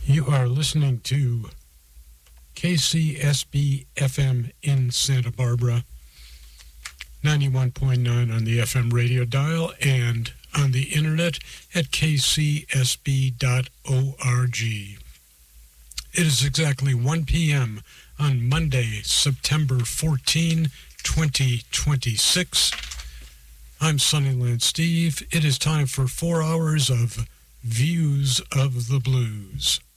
You are listening to KCSB FM in Santa Barbara, 91.9 on the FM radio dial and on the internet at kcsb.org. It is exactly 1 p.m. on Monday, September 14, 2026. I'm Sunnyland Steve. It is time for 4 hours of Views of the Blues.